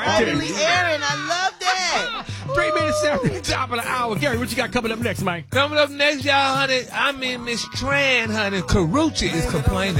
right there. Overly airing. I love that. 3 minutes after the top of the hour. Gary, what you got coming up next, man? Coming up next, y'all, honey, I mean, Miss Tran, honey, Karuchi is complaining.